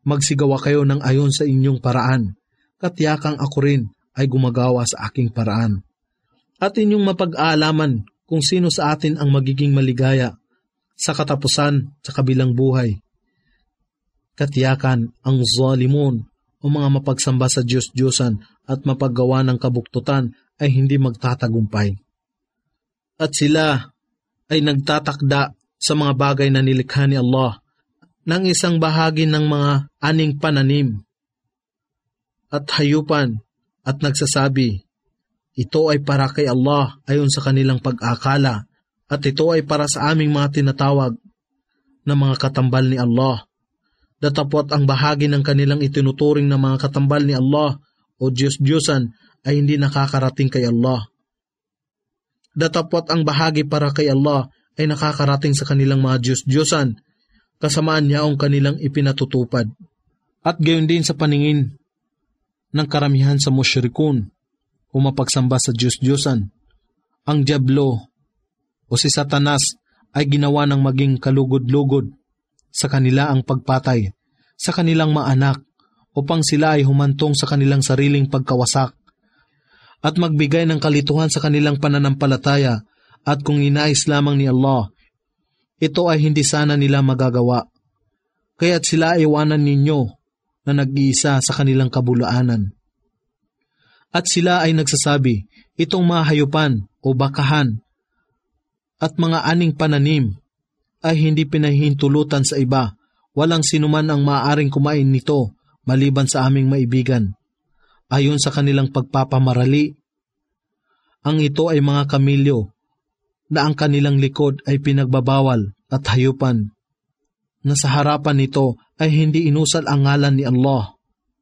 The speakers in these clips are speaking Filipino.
Magsigawa kayo ng ayon sa inyong paraan, katiyakang ako rin ay gumagawa sa aking paraan. At inyong mapag-aalaman kung sino sa atin ang magiging maligaya sa katapusan sa kabilang buhay. Katiyakan ang zalimun o mga mapagsamba sa Diyos-Diyosan at mapaggawa ng kabuktutan ay hindi magtatagumpay. At sila ay nagtatakda sa mga bagay na nilikha ni Allah ng isang bahagi ng mga aning pananim at hayupan at nagsasabi, ito ay para kay Allah ayon sa kanilang pag-akala at ito ay para sa aming mga tinatawag na mga katambal ni Allah. Datapwat ang bahagi ng kanilang itinuturing na mga katambal ni Allah o Diyos-Diyosan ay hindi nakakarating kay Allah. Datapwat ang bahagi para kay Allah ay nakakarating sa kanilang mga Diyos-Diyosan, kasamaan niya ang kanilang ipinatutupad. At gayon din sa paningin ng karamihan sa musyrikun o mapagsamba sa Diyos-Diyosan. Ang Diablo o si Satanas ay ginawa ng maging kalugod-lugod sa kanila ang pagpatay sa kanilang mga anak upang sila ay humantong sa kanilang sariling pagkawasak at magbigay ng kalituhan sa kanilang pananampalataya at kung inais lamang ni Allah, ito ay hindi sana nila magagawa. Kaya't sila ay iwanan ninyo na nag-iisa sa kanilang kabulaanan. At sila ay nagsasabi, itong mga hayupan o bakahan at mga aning pananim ay hindi pinahihintulutan sa iba. Walang sinuman ang maaaring kumain nito maliban sa aming maibigan. Ayon sa kanilang pagpapamarali, ang ito ay mga kamilyo na ang kanilang likod ay pinagbabawal at hayupan na sa harapan nito ay hindi inusal ang ngalan ni Allah.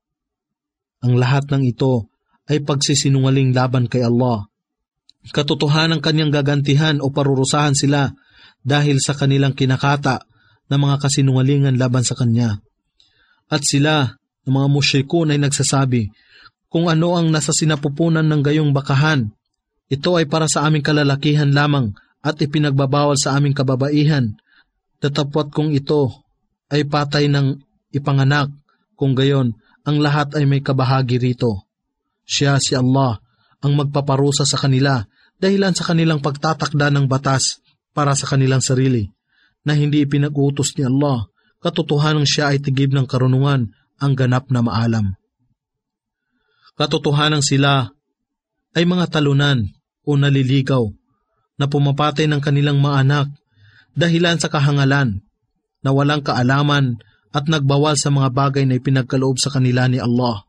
Ang lahat ng ito ay pagsisinungaling laban kay Allah. Katotohanan kanyang gagantihan o parurusahan sila dahil sa kanilang kinakata na mga kasinungalingan laban sa kanya. At sila, ng mga musyrikun ay nagsasabi, kung ano ang nasa sinapupunan ng gayong bakahan, ito ay para sa aming kalalakihan lamang at ipinagbabawal sa aming kababaihan. Datapwat kung ito ay patay ng ipanganak, kung gayon, ang lahat ay may kabahagi rito. Siya si Allah ang magpaparusa sa kanila dahilan sa kanilang pagtatakda ng batas para sa kanilang sarili na hindi ipinag-utos ni Allah. Katotohanan siya ay tigib ng karunungan ang ganap na maalam. Katotohanan sila ay mga talunan o naliligaw na pumapatay ng kanilang mga anak dahilan sa kahangalan na walang kaalaman at nagbawal sa mga bagay na ipinagkaloob sa kanila ni Allah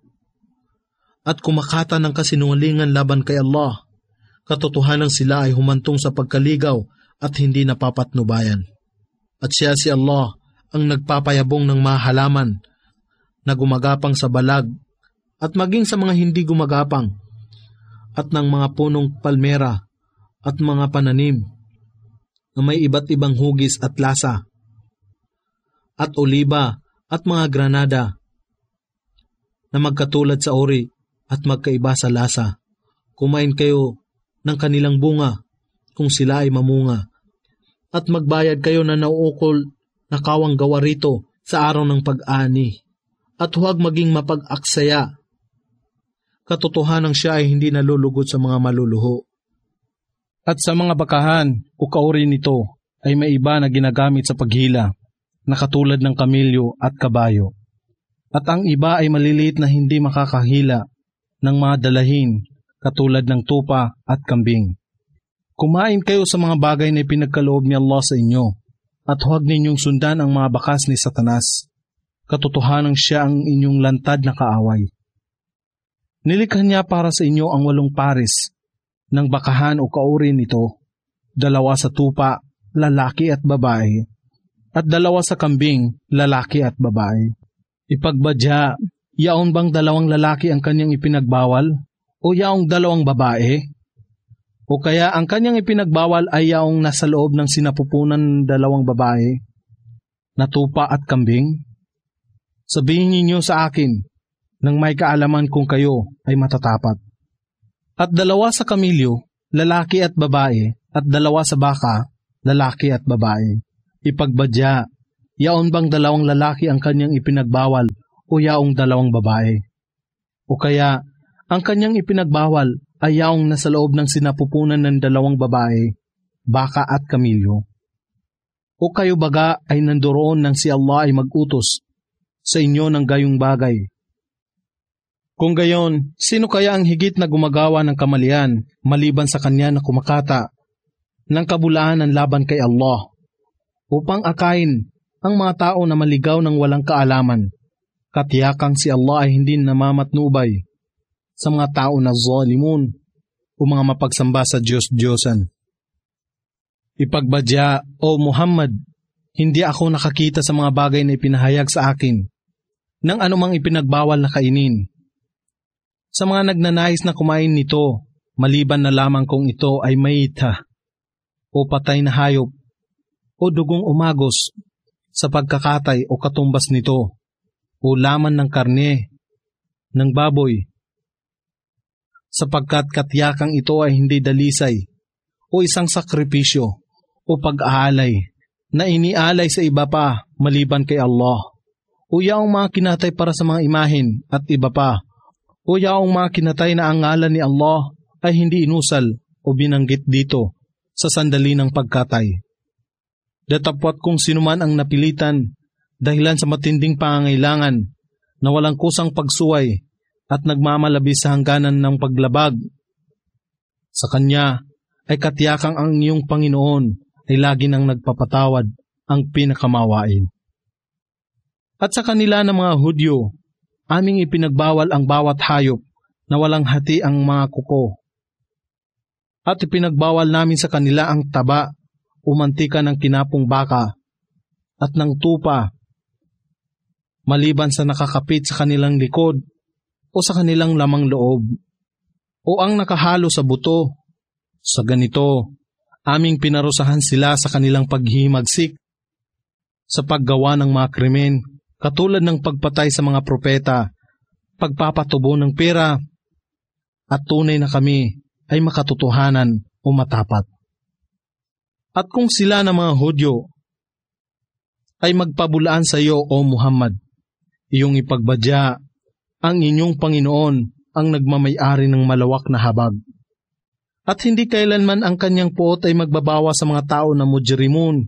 at kumakata ng kasinungalingan laban kay Allah. Katotohanan sila ay humantong sa pagkaligaw at hindi napapatnubayan. At siya si Allah ang nagpapayabong ng mga halaman na gumagapang sa balag at maging sa mga hindi gumagapang at ng mga punong palmera at mga pananim na may iba't ibang hugis at lasa at oliba at mga granada na magkatulad sa uri at magkaiba sa lasa. Kumain kayo ng kanilang bunga kung sila ay mamunga at magbayad kayo na nauukol na kawang gawa rito sa araw ng pag-ani at huwag maging mapag-aksaya. Katotohanan siya ay hindi nalulugod sa mga maluluho. At sa mga bakahan o kauri nito ay may iba na ginagamit sa paghila na katulad ng kamilyo at kabayo. At ang iba ay maliliit na hindi makakahila ng mga dalahin katulad ng tupa at kambing. Kumain kayo sa mga bagay na ipinagkaloob ni Allah sa inyo at huwag ninyong sundan ang mga bakas ni Satanas. Katotohanan siya ang inyong lantad na kaaway. Nilikha niya para sa inyo ang 8 pares ng bakahan o kauri nito, 2 sa tupa, lalaki at babae, at 2 sa kambing, lalaki at babae. Ipagbadya, yaon bang 2 lalaki ang kanyang ipinagbawal, o yaong 2 babae? O kaya ang kanyang ipinagbawal ay yaong nasa loob ng sinapupunan 2 babae, na tupa at kambing? Sabihin ninyo sa akin, nang may kaalaman kung kayo ay matatapat. At 2 sa kamilyo, lalaki at babae, at 2 sa baka, lalaki at babae. Ipagbadya, Yaon bang dalawang lalaki ang kanyang ipinagbawal o yaong dalawang babae? O kaya, ang kanyang ipinagbawal ay yaong nasa loob ng sinapupunan ng dalawang babae, baka at kamilyo? O kayo baga ay nandoon nang si Allah ay mag-utos sa inyo ng gayong bagay? Kung gayon, sino kaya ang higit na gumagawa ng kamalian maliban sa kanya na kumakata ng kabulaanan laban kay Allah upang akayin ang mga tao na maligaw ng walang kaalaman, katiyakang si Allah ay hindi namamatnubay sa mga tao na zalimun o mga mapagsamba sa Diyos-Diyosan. Ipagbadya, O Muhammad, hindi ako nakakita sa mga bagay na ipinahayag sa akin ng anumang ipinagbawal na kainin. Sa mga nagnanais na kumain nito, maliban na lamang kung ito ay mayita o patay na hayop o dugong umagos sa pagkakatay o katumbas nito o laman ng karne ng baboy, sapagkat katiyakang ito ay hindi dalisay o isang sakripisyo o pag-aalay na inialay sa iba pa maliban kay Allah, o yaong mga kinatay para sa mga imahen at iba pa, o yaong mga kinatay na ang ngalan ni Allah ay hindi inusal o binanggit dito sa sandali ng pagkatay. Datapwat kung sinuman ang napilitan dahilan sa matinding pangangailangan na walang kusang pagsuway at nagmamalabis sa hangganan ng paglabag sa Kanya, ay katiyakang ang iyong Panginoon ay lagi nang nagpapatawad, ang pinakamawain. At sa kanila ng mga Hudyo, aming ipinagbawal ang bawat hayop na walang hati ang mga kuko. At ipinagbawal namin sa kanila ang taba o mantika ng kinapong baka at ng tupa, maliban sa nakakapit sa kanilang likod o sa kanilang lamang loob, o ang nakahalo sa buto. Sa ganito, aming pinarusahan sila sa kanilang paghihimagsik sa paggawa ng mga krimen, katulad ng pagpatay sa mga propeta, pagpapatubo ng pera, at tunay na kami ay makatotohanan o matapat. At kung sila ng mga Hudyo ay magpabulaan sa iyo, O Muhammad, iyong ipagbadya, ang inyong Panginoon ang nagmamay-ari ng malawak na habag. At hindi kailanman ang kanyang puot ay magbabawa sa mga tao na mujrimun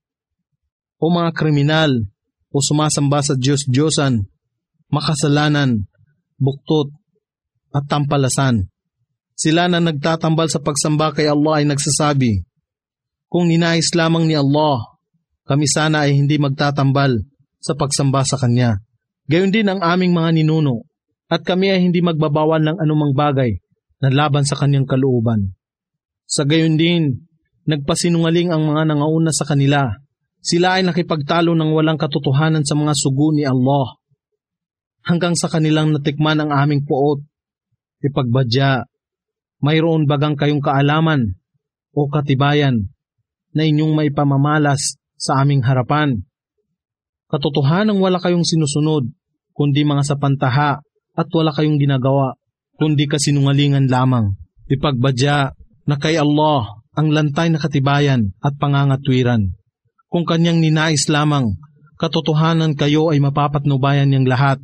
o mga kriminal o sumasamba sa Diyos-Diyosan, makasalanan, buktot at tampalasan. Sila na nagtatambal sa pagsamba kay Allah ay nagsasabi, kung ninais lamang ni Allah, kami sana ay hindi magtatambal sa pagsamba sa Kanya. Gayon din ang aming mga ninuno, at kami ay hindi magbabawal ng anumang bagay na laban sa Kanyang kalooban. Sa gayon din, nagpasinungaling ang mga nangauna sa kanila. Sila ay nakipagtalo ng walang katotohanan sa mga sugo ni Allah, hanggang sa kanilang natikman ang aming puot. Ipagbadya, mayroon bagang kayong kaalaman o katibayan na inyong maipamamalas sa aming harapan? Katotohanang wala kayong sinusunod, kundi mga sapantaha, at wala kayong ginagawa, kundi kasinungalingan lamang. Ipagbadya na kay Allah ang lantay na katibayan at pangangatwiran. Kung Kanyang ninais lamang, katotohanan kayo ay mapapatnubayan niyang lahat.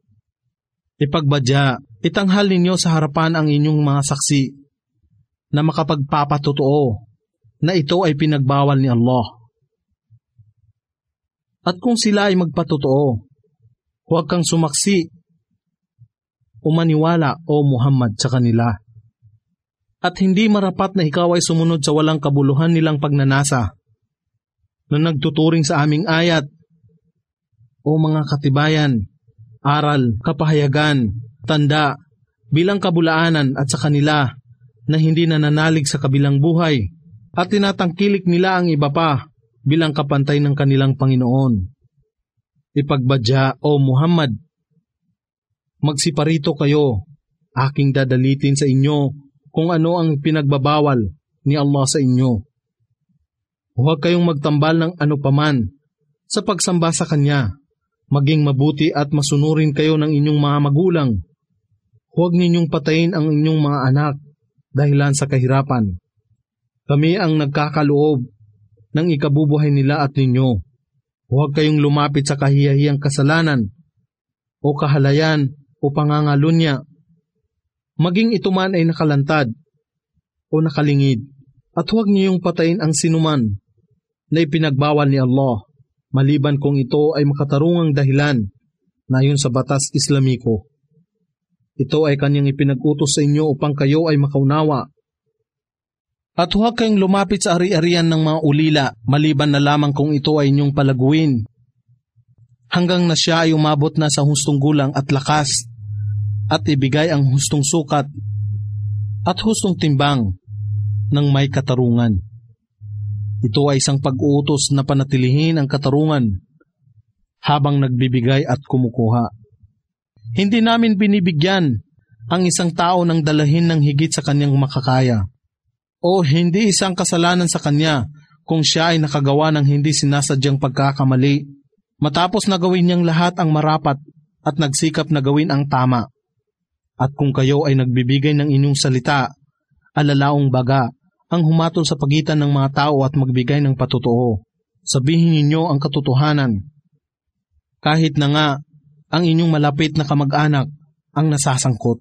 Ipagbadya, itanghal ninyo sa harapan ang inyong mga saksi na makapagpapatotoo na ito ay pinagbawal ni Allah. At kung sila ay magpatotoo, huwag kang sumaksi o maniwala, O Muhammad, sa kanila. At hindi marapat na ikaw ay sumunod sa walang kabuluhan nilang pagnanasa na nagtuturing sa aming ayat o mga katibayan, aral, kapahayagan, tanda, bilang kabulaanan at sa kanila na hindi nananalig sa kabilang buhay at tinatangkilik nila ang iba pa bilang kapantay ng kanilang Panginoon. Ipagbadya, O Muhammad, magsiparito kayo, aking dadalitin sa inyo kung ano ang pinagbabawal ni Allah sa inyo. Huwag kayong magtambal ng ano paman sa pagsamba sa Kanya. Maging mabuti at masunurin kayo ng inyong mga magulang. Huwag ninyong patayin ang inyong mga anak dahilan sa kahirapan. Kami ang nagkakaloob ng ikabubuhay nila at ninyo. Huwag kayong lumapit sa kahiyahiyang kasalanan o kahalayan o pangangalunya. Maging ito man ay nakalantad o nakalingid. At huwag niyong patayin ang sinuman na ipinagbawal ni Allah, maliban kung ito ay makatarungang dahilan na ayon sa batas Islamiko. Ito ay kanyang ipinag-utos sa inyo upang kayo ay makaunawa. At huwag kayong lumapit sa ari-arian ng mga ulila, maliban na lamang kung ito ay inyong palaguin, hanggang na siya ay umabot na sa hustong gulang at lakas, at ibigay ang hustong sukat at hustong timbang ng may katarungan. Ito ay isang pag-uutos na panatilihin ang katarungan habang nagbibigay at kumukuha. Hindi namin binibigyan ang isang tao ng dalahin ng higit sa kanyang makakaya, o hindi isang kasalanan sa kanya kung siya ay nakagawa ng hindi sinasadyang pagkakamali, matapos na gawin niyang lahat ang marapat at nagsikap na gawin ang tama. At kung kayo ay nagbibigay ng inyong salita, alalaong baga ang humatol sa pagitan ng mga tao at magbigay ng patotoo, sabihin ninyo ang katotohanan. Kahit na nga ang inyong malapit na kamag-anak ang nasasangkot.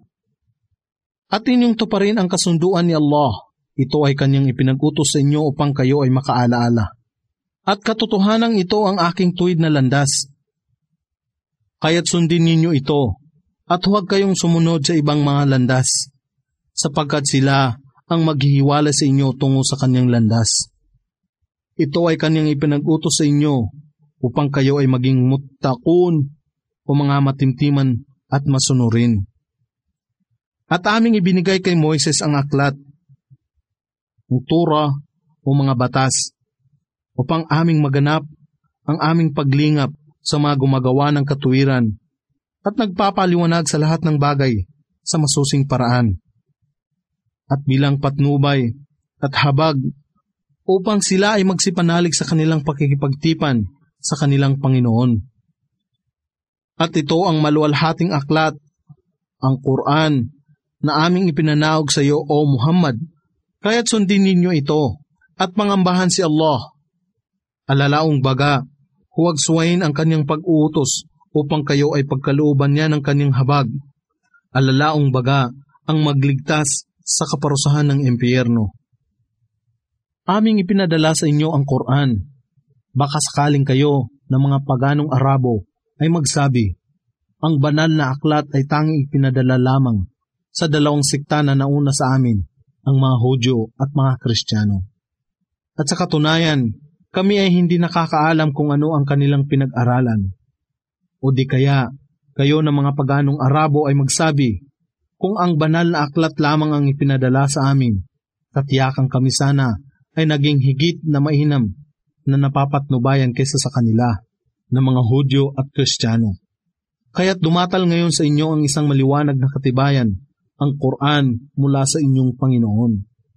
At inyong tuparin ang kasunduan ni Allah. Ito ay kanyang ipinag-utos sa inyo upang kayo ay makaalaala. At katotohanan ito ang aking tuwid na landas. Kaya't sundin ninyo ito, at huwag kayong sumunod sa ibang mga landas, sapagkat sila ang maghihiwala sa inyo tungo sa kanyang landas. Ito ay kanyang ipinag-utos sa inyo upang kayo ay maging muttaqun o mga matimtiman at masunurin. At aming ibinigay kay Moises ang aklat, ang Torah o mga batas, upang aming maganap ang aming paglingap sa mga gumagawa ng katuwiran at nagpapaliwanag sa lahat ng bagay sa masusing paraan. At bilang patnubay at habag upang sila ay magsipanalig sa kanilang pakikipagtipan sa kanilang Panginoon. At ito ang maluwalhating aklat, ang Quran, na aming ipinanaog sa iyo, O Muhammad. Kaya't sundin ninyo ito at mangambahan si Allah. Alalaong baga, huwag suwayin ang kanyang pag-uutos upang kayo ay pagkalooban niya ng kanyang habag. Alalaong baga, ang magligtas sa kaparusahan ng impyerno. Aming ipinadala sa inyo ang Quran. Baka sakaling kayo ng mga paganong Arabo ay magsabi, ang banal na aklat ay tanging ipinadala lamang sa dalawang sikta na nauna sa amin, ang mga Hudyo at mga Kristiyano. At sa katunayan, kami ay hindi nakakaalam kung ano ang kanilang pinag-aralan. O di kaya, kayo ng mga paganong Arabo ay magsabi, kung ang banal na aklat lamang ang ipinadala sa amin, katiyakan kami sana ay naging higit na mainam na napapatnubayan kaysa sa kanila ng mga Hudyo at Kristiyano. Kaya't dumatal ngayon sa inyo ang isang maliwanag na katibayan, ang Quran mula sa inyong Panginoon.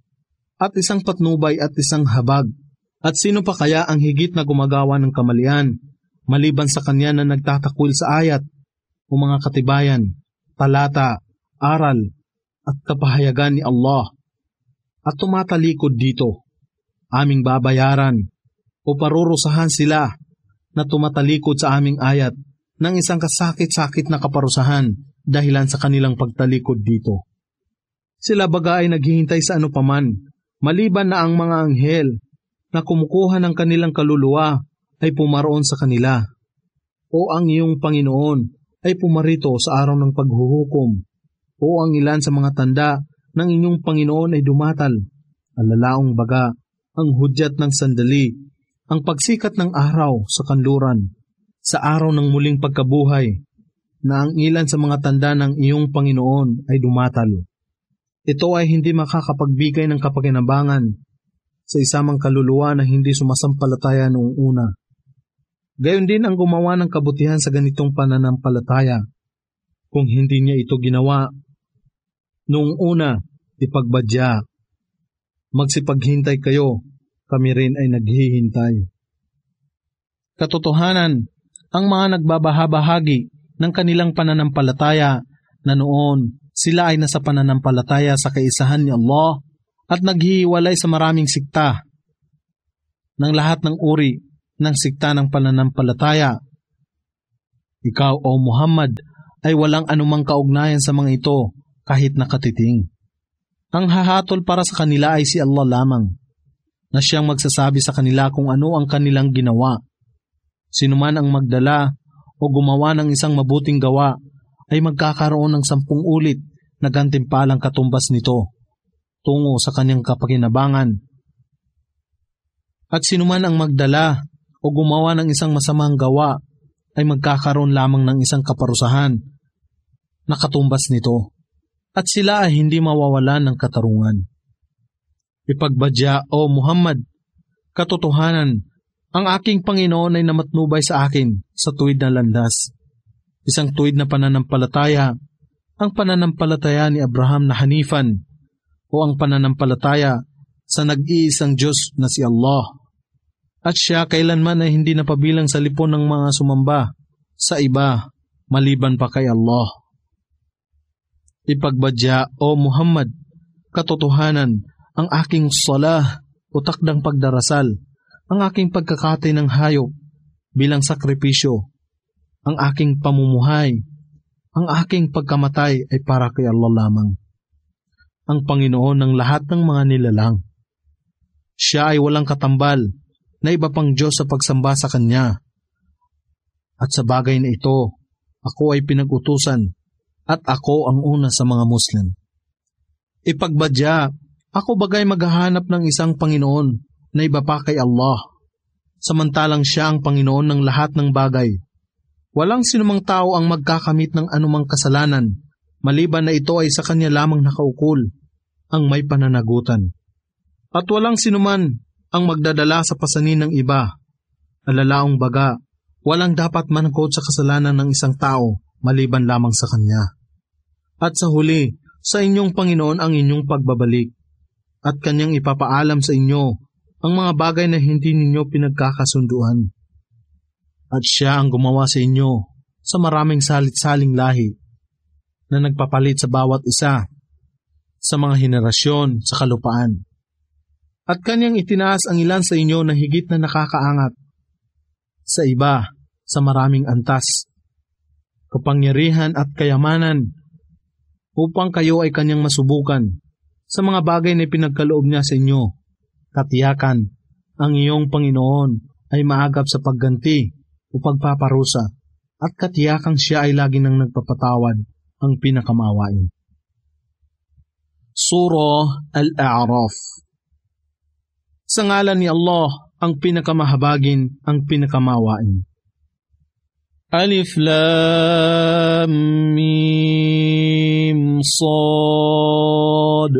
At isang patnubay at isang habag. At sino pa kaya ang higit na gumagawa ng kamalian, maliban sa kanya na nagtatakwil sa ayat o mga katibayan, talata, aral, at kapahayagan ni Allah, at tumatalikod dito, aming babayaran o parurusahan sila na tumatalikod sa aming ayat ng isang kasakit-sakit na kaparusahan dahilan sa kanilang pagtalikod dito. Sila baga ay naghihintay sa ano paman, maliban na ang mga anghel na kumukuha ng kanilang kaluluwa ay pumaroon sa kanila, o ang iyong Panginoon ay pumarito sa araw ng paghuhukom, o ang ilan sa mga tanda ng inyong Panginoon ay dumatal, alalaong baga ang hudyat ng sandali, ang pagsikat ng araw sa kanluran, sa araw ng muling pagkabuhay, na ang ilan sa mga tanda ng iyong Panginoon ay dumatal. Ito ay hindi makakapagbigay ng kapakinabangan sa isamang kaluluwa na hindi sumasampalataya noong una. Gayon din ang gumawa ng kabutihan sa ganitong pananampalataya. Kung hindi niya ito ginawa noong una, ipagbadya. Magsipaghintay kayo, kami rin ay naghihintay. Katotohanan, ang mga nagbabahabahagi ng kanilang pananampalataya na noon sila ay nasa pananampalataya sa kaisahan ni Allah at naghihiwalay sa maraming sikta ng lahat ng uri ng sikta ng pananampalataya. Ikaw, O Muhammad, ay walang anumang kaugnayan sa mga ito kahit nakatiting. Ang hahatol para sa kanila ay si Allah lamang, na siyang magsasabi sa kanila kung ano ang kanilang ginawa. Sino man ang magdala o gumawa ng isang mabuting gawa ay magkakaroon ng 10 ulit na gantimpalang katumbas nito tungo sa kanyang kapakinabangan. At sino man ang magdala o gumawa ng isang masamang gawa ay magkakaroon lamang ng isang kaparusahan na katumbas nito, at sila ay hindi mawawalan ng katarungan. Ipagbadya, O Muhammad, katotohanan, ang aking Panginoon ay namatnubay sa akin sa tuwid na landas. Isang tuwid na pananampalataya, ang pananampalataya ni Abraham na Hanifan, o ang pananampalataya sa nag-iisang Diyos na si Allah. At siya kailanman ay hindi napabilang sa lipon ng mga sumamba sa iba maliban pa kay Allah. Ipagbadya, O Muhammad, katotohanan, ang aking salah o takdang pagdarasal, ang aking pagkakatay ng hayop bilang sakripisyo, ang aking pamumuhay, ang aking pagkamatay ay para kay Allah lamang, ang Panginoon ng lahat ng mga nilalang. Siya ay walang katambal na iba pang Diyos sa pagsamba sa Kanya. At sa bagay na ito, ako ay pinag-utusan at ako ang una sa mga Muslim. Ipagbadya, ako bagay maghahanap ng isang Panginoon na iba pa kay Allah, samantalang siya ang Panginoon ng lahat ng bagay. Walang sinumang tao ang magkakamit ng anumang kasalanan, maliban na ito ay sa Kanya lamang nakaukol, ang may pananagutan. At walang sinuman ang magdadala sa pasanin ng iba. Alalaong baga, walang dapat manakot sa kasalanan ng isang tao, maliban lamang sa Kanya. At sa huli, sa inyong Panginoon ang inyong pagbabalik, at Kanyang ipapaalam sa inyo ang mga bagay na hindi ninyo pinagkakasunduan. At siya ang gumawa sa inyo sa maraming salit-saling lahi na nagpapalit sa bawat isa sa mga henerasyon sa kalupaan. At Kanyang itinaas ang ilan sa inyo na higit na nakakaangat sa iba sa maraming antas, kapangyarihan at kayamanan upang kayo ay Kanyang masubukan sa mga bagay na pinagkaloob niya sa inyo. Katiyakan, ang iyong Panginoon ay maagap sa pagganti o pagpaparusa, at katiyakang siya ay lagi nang nagpapatawad, ang pinakamaawain. Surah Al-A'raf. Sa ngalan ni Allah, ang pinakamahabagin, ang pinakamawain. Alif Lam Mim Sad.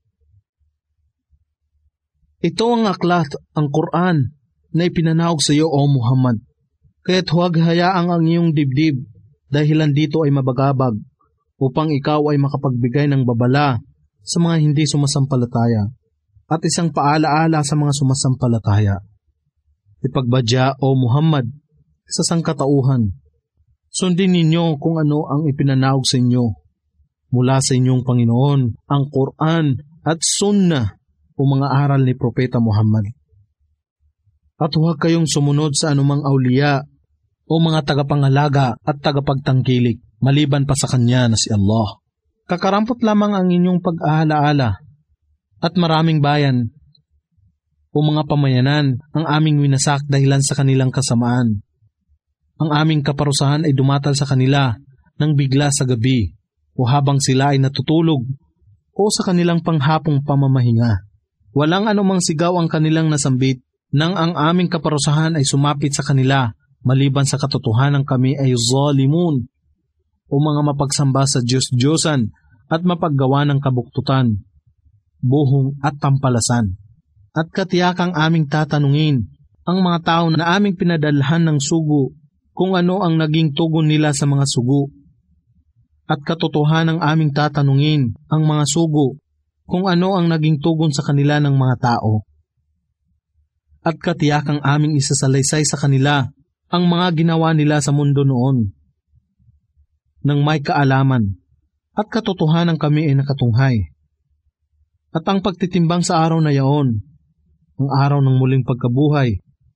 Ito ang aklat, ang Quran, na ipinanahog sa iyo, O Muhammad. Kaya't huwag hayaang ang iyong dibdib dahilan dito ay mabagabag, upang ikaw ay makapagbigay ng babala sa mga hindi sumasampalataya, at isang paalaala sa mga sumasampalataya. Ipagbadya, O Muhammad, sa sangkatauhan. Sundin ninyo kung ano ang ipinanahog sa inyo mula sa inyong Panginoon, ang Quran at Sunnah o mga aral ni Propeta Muhammad. At huwag kayong sumunod sa anumang awliya o mga tagapangalaga at tagapagtangkilik maliban pa sa Kanya na si Allah. Kakarampot lamang ang inyong pag-ahala-ala at maraming bayan o mga pamayanan ang aming winasak dahilan sa kanilang kasamaan. Ang aming kaparusahan ay dumatal sa kanila nang bigla sa gabi o habang sila ay natutulog o sa kanilang panghapong pamamahinga. Walang anumang sigaw ang kanilang nasambit nang ang aming kaparusahan ay sumapit sa kanila maliban sa katotohanan kami ay zalimun o mga mapagsamba sa Diyos-Diyosan at mapaggawa ng kabuktutan, buhong at tampalasan. At katiyakang aming tatanungin ang mga tao na aming pinadalhan ng sugo kung ano ang naging tugon nila sa mga sugo. At katotohanang aming tatanungin ang mga sugo kung ano ang naging tugon sa kanila ng mga tao. At katiyakang aming isasalaysay sa kanila ang mga ginawa nila sa mundo noon, nang may kaalaman, at katotohanan kami ay nakatunghay. At ang pagtitimbang sa araw na yaon, ang araw ng muling pagkabuhay,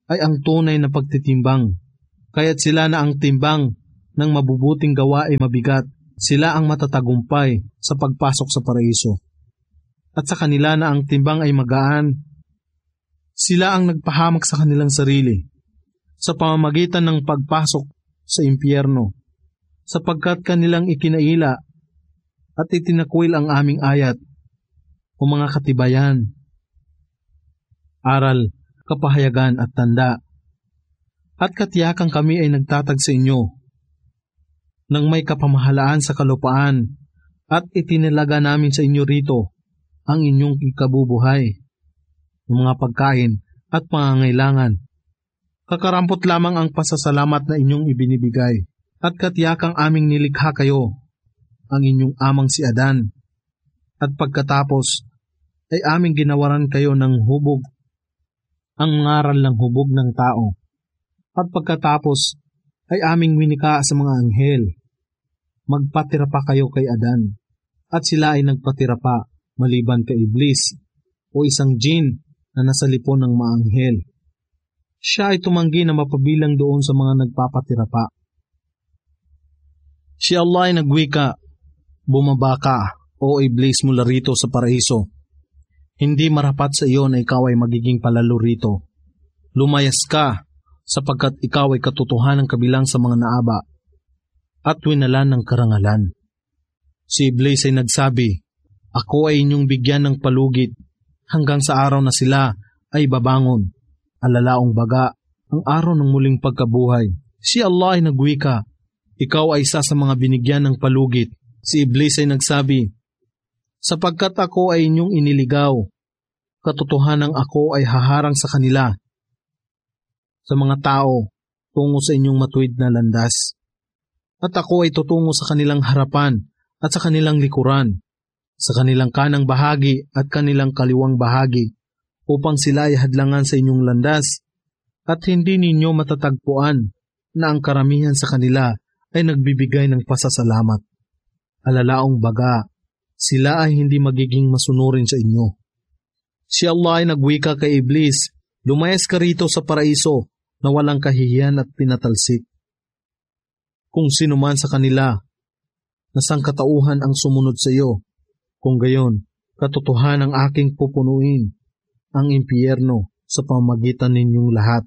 ay ang tunay na pagtitimbang. Kaya't sila na ang timbang ng mabubuting gawa ay mabigat. Sila ang matatagumpay sa pagpasok sa paraiso. At sa kanila na ang timbang ay magaan. Sila ang nagpahamak sa kanilang sarili sa pamamagitan ng pagpasok sa impyerno, sapagkat kanilang ikinaila at itinakwil ang aming ayat o mga katibayan, aral, kapahayagan at tanda. At katiyakan kami ay nagtatag sa inyo nang may kapamahalaan sa kalupaan at itinalaga namin sa inyo rito ang inyong ikabubuhay, ng mga pagkain at pangangailangan. Kakarampot lamang ang pasasalamat na inyong ibinibigay at katiyakang aming nilikha kayo, ang inyong amang si Adan, at pagkatapos ay aming ginawaran kayo ng hubog, ang ngaral ng hubog ng tao. At pagkatapos ay aming winika sa mga anghel, magpatira pa kayo kay Adan, at sila ay nagpatira pa maliban kay Iblis o isang jin na nasa lipon ng mga anghel. Siya ay tumanggi na mapabilang doon sa mga nagpapatira pa. Si Allah ay nagwika, bumaba ka, o Iblis, mula rito sa paraiso. Hindi marapat sa iyo na ikaw ay magiging palalo rito. Lumayas ka, sapagkat ikaw ay katotohanan kabilang sa mga naaba at winalan ng karangalan. Si Iblis ay nagsabi, ako ay inyong bigyan ng palugit hanggang sa araw na sila ay babangon, alalaong baga, ang araw ng muling pagkabuhay. Si Allah ay nagwika, ikaw ay isa sa mga binigyan ng palugit. Si Iblis ay nagsabi, sapagkat ako ay inyong iniligaw, katotohanang ako ay haharang sa kanila, sa mga tao, tungo sa inyong matuwid na landas. At ako ay tutungo sa kanilang harapan at sa kanilang likuran, sa kanilang kanang bahagi at kanilang kaliwang bahagi, upang sila ay hadlangan sa inyong landas, at hindi ninyo matatagpuan na ang karamihan sa kanila ay nagbibigay ng pasasalamat. Alalaong baga, sila ay hindi magiging masunurin sa inyo. Si Allah ay nagwika kay Iblis, lumayas ka rito sa paraiso na walang kahihiyan at pinatalsik. Kung sino man sa kanila na sangkatauhan ang sumunod sa iyo, kung gayon, katotohanan ang aking pupunuin ang impyerno sa pamamagitan ninyong lahat.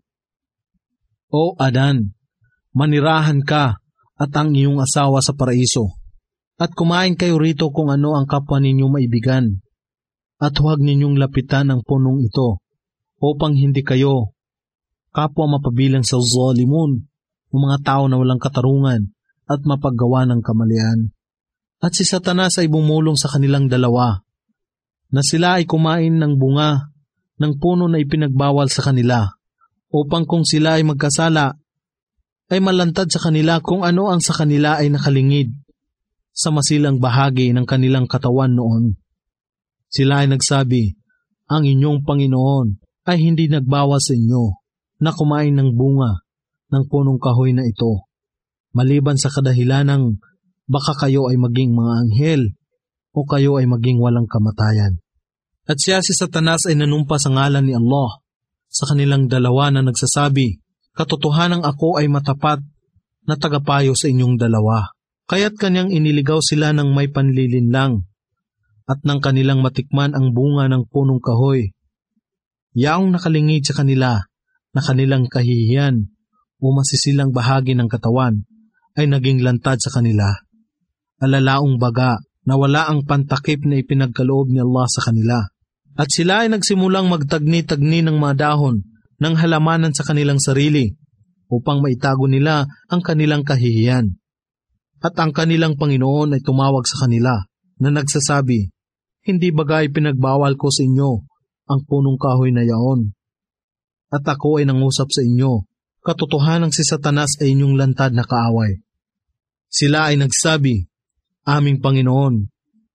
O Adan, manirahan ka at ang iyong asawa sa paraiso, at kumain kayo rito kung ano ang kapwa ninyong maibigan, at huwag ninyong lapitan ang punong ito, upang hindi kayo kapwa mapabilang sa zalimun, o mga tao na walang katarungan at mapaggawa ng kamalian. At si Satanas ay bumulong sa kanilang dalawa, na sila ay kumain ng bunga ng puno na ipinagbawal sa kanila, upang kung sila ay magkasala, ay malantad sa kanila kung ano ang sa kanila ay nakalingid sa masilang bahagi ng kanilang katawan noon. Sila ay nagsabi, ang inyong Panginoon ay hindi nagbawas sa inyo na kumain ng bunga ng punong kahoy na ito, maliban sa kadahilanang baka kayo ay maging mga anghel o kayo ay maging walang kamatayan. At siya si Satanas ay nanumpa sa ngalan ni Allah sa kanilang dalawa na nagsasabi, katotohanang ako ay matapat na tagapayo sa inyong dalawa. Kaya't kanyang iniligaw sila ng may panlilinlang at nang kanilang matikman ang bunga ng punong kahoy, yaong nakalingid sa kanila na kanilang kahihiyan o masisilang bahagi ng katawan ay naging lantad sa kanila. Alalaong baga na wala ang pantakip na ipinagkaloob ni Allah sa kanila. At sila ay nagsimulang magtagni-tagni ng mga dahon ng halamanan sa kanilang sarili upang maitago nila ang kanilang kahihiyan. At ang kanilang Panginoon ay tumawag sa kanila na nagsasabi, hindi bagay pinagbawal ko sa inyo ang punong kahoy na yaon. At ako ay nangusap sa inyo, katotohanang si Satanas ay inyong lantad na kaaway. Sila ay nagsabi, aming Panginoon,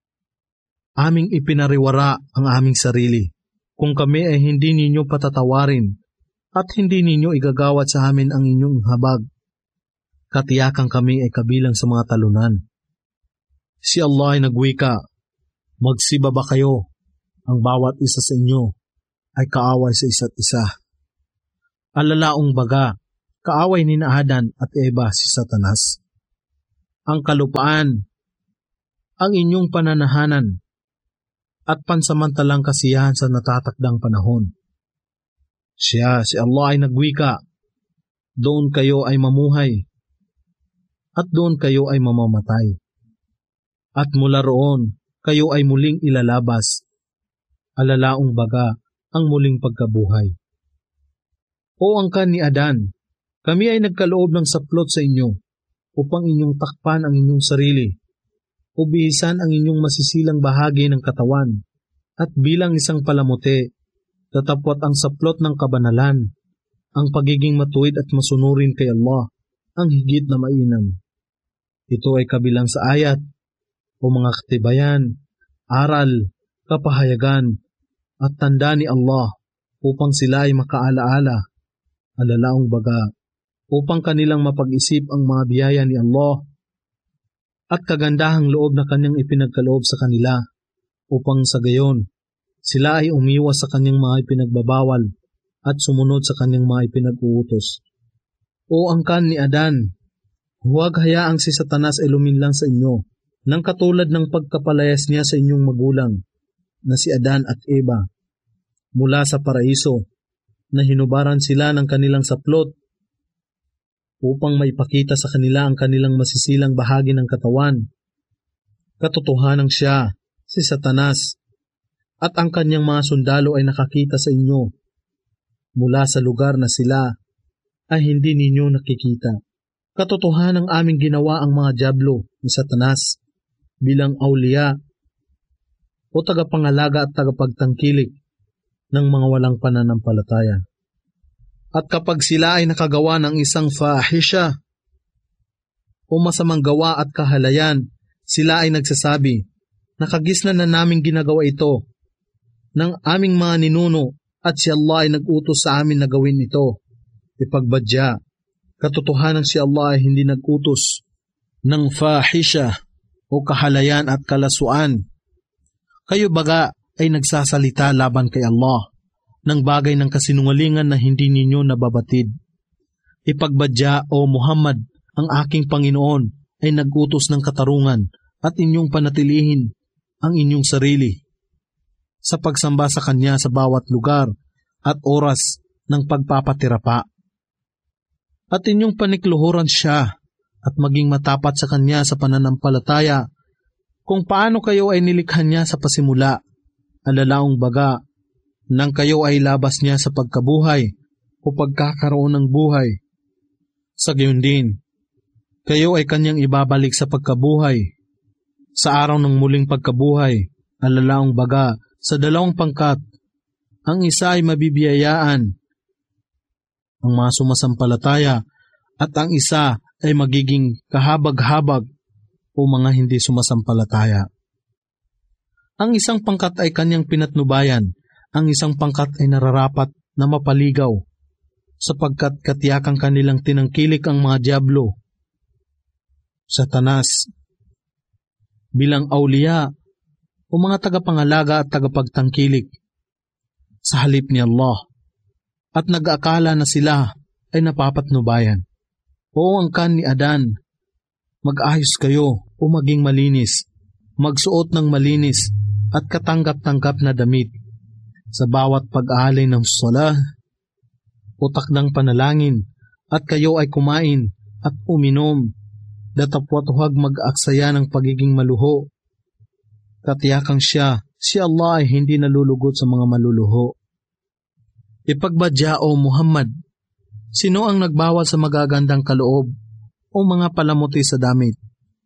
aming ipinariwara ang aming sarili. Kung kami ay hindi ninyo patatawarin at hindi ninyo igagawad sa amin ang inyong habag, katiyakan kami ay kabilang sa mga talunan. Si Allah ay nagwika, magsibaba kayo, ang bawat isa sa inyo ay kaaway sa isa't isa. Alalaong baga, kaaway ni Adan at Eva si Satanas. Ang kalupaan, ang inyong pananahanan, at pansamantalang kasiyahan sa natatakdang panahon. Siya, si Allah ay nagwika, doon kayo ay mamuhay, at doon kayo ay mamamatay. At mula roon, kayo ay muling ilalabas. Alalaong baga, ang muling pagkabuhay. O angkan ni Adan, kami ay nagkaloob ng saplot sa inyo, upang inyong takpan ang inyong sarili, o bihisan ang inyong masisilang bahagi ng katawan, at bilang isang palamuti, tatapwat ang saplot ng kabanalan, ang pagiging matuwid at masunurin kay Allah, ang higit na mainam. Ito ay kabilang sa ayat, o mga katibayan, aral, kapahayagan, at tanda ni Allah, upang sila ay makaalaala, alalaong baga, upang kanilang mapag-isip ang mga biyaya ni Allah at kagandahang loob na kanyang ipinagkaloob sa kanila, upang sa gayon, sila ay umiwas sa kanyang mga ipinagbabawal at sumunod sa kanyang mga ipinag-uutos. O angkan ni Adan, huwag hayaang si Satanas ay luminlang sa inyo, nang katulad ng pagkapalayas niya sa inyong magulang, na si Adan at Eva, mula sa paraiso, na hinubaran sila ng kanilang saplot, upang maipakita sa kanila ang kanilang masisilang bahagi ng katawan. Katotohanang siya, si Satanas, at ang kanyang mga sundalo ay nakakita sa inyo, mula sa lugar na sila ay hindi ninyo nakikita. Katotohanang aming ginawa ang mga dyablo ni Satanas bilang awliya o tagapangalaga at tagapagtangkilik ng mga walang pananampalataya. At kapag sila ay nakagawa ng isang fahisha o masamang gawa at kahalayan, sila ay nagsasabi, nakagisnan na naming ginagawa ito ng aming mga ninuno at si Allah ay nag-utos sa amin na gawin ito. Ipagbadya, katotohanan si Allah ay hindi nag-utos ng fahisha o kahalayan at kalasuan. Kayo baga ay nagsasalita laban kay Allah ng bagay ng kasinungalingan na hindi ninyo nababatid. Ipagbadya, O Muhammad, ang aking Panginoon ay nag-utos ng katarungan at inyong panatilihin ang inyong sarili sa pagsamba sa Kanya sa bawat lugar at oras ng pagpapatirapa. At inyong panikluhuran siya at maging matapat sa Kanya sa pananampalataya kung paano kayo ay nilikha niya sa pasimula, alalaong baga, nang kayo ay labas niya sa pagkabuhay o pagkakaroon ng buhay. Sa gayon din, kayo ay kanyang ibabalik sa pagkabuhay sa araw ng muling pagkabuhay, alalaong baga, sa dalawang pangkat. Ang isa ay mabibiyayaan, ang mga sumasampalataya, at ang isa ay magiging kahabag-habag o mga hindi sumasampalataya. Ang isang pangkat ay kanyang pinatnubayan, ang isang pangkat ay nararapat na mapaligaw, sapagkat katiyakang kanilang tinangkilik ang mga dyablo, Satanas, bilang awliya o mga tagapangalaga at tagapagtangkilik sa halip ni Allah, at nag-aakala na sila ay napapatnubayan. O angkan ni Adan, mag-ayos kayo o maging malinis, magsuot ng malinis at katanggap-tanggap na damit sa bawat pag-aalay ng salah o takdang panalangin, at kayo ay kumain at uminom, datapwat huwag mag-aksaya ng pagiging maluho. Katiyakang siya, si Allah ay hindi nalulugot sa mga maluluho. Ipagbadya, O Muhammad, sino ang nagbawal sa magagandang kaloob o mga palamuti sa damit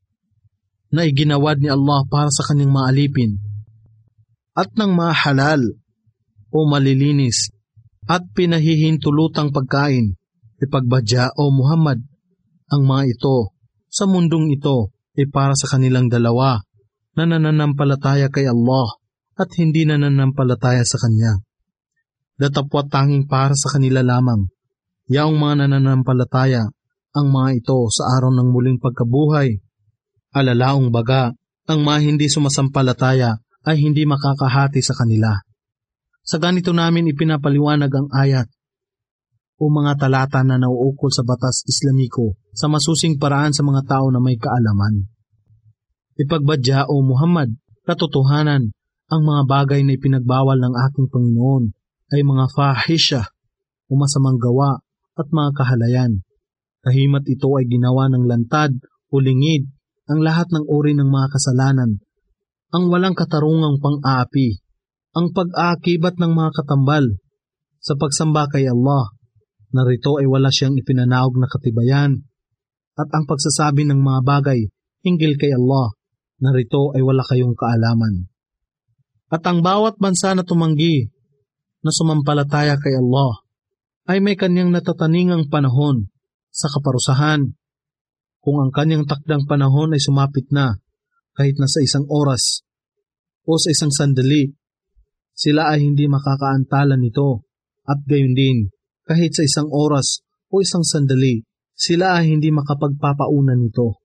na iginawad ni Allah para sa kanyang mga alipin, at ng mga halal o malilinis at pinahihintulutang pagkain? Ipagbadya, O Muhammad, ang mga ito sa mundong ito ay para sa kanilang dalawa na nananampalataya kay Allah at hindi nananampalataya sa Kanya. Datapwat tanging para sa kanila lamang, yaong mga nananampalataya, ang mga ito sa araw ng muling pagkabuhay. Alalaong baga, ang mga hindi sumasampalataya ay hindi makakahati sa kanila. Sa ganito namin ipinapaliwanag ang ayat. o mga talata na nauukol sa batas Islamiko sa masusing paraan sa mga tao na may kaalaman. Ipagbadya o Muhammad, katotohanan, ang mga bagay na ipinagbawal ng aking Panginoon ay mga fahisha o masamang gawa at mga kahalayan. Kahimat ito ay ginawa ng lantad o lingid ang lahat ng uri ng mga kasalanan, ang walang katarungang pang-aapi, ang pag-aakibat ng mga katambal sa pagsamba kay Allah, narito ay wala siyang ipinanaog na katibayan, at ang pagsasabi ng mga bagay hinggil kay Allah, narito ay wala kayong kaalaman. At ang bawat bansa na tumanggi na sumampalataya kay Allah ay may kanyang natataningang panahon sa kaparusahan. Kung ang kanyang takdang panahon ay sumapit na, kahit na sa isang oras o sa isang sandali, sila ay hindi makakaantala nito, at gayon din, kahit sa isang oras o isang sandali, sila ay hindi makapagpapauna nito.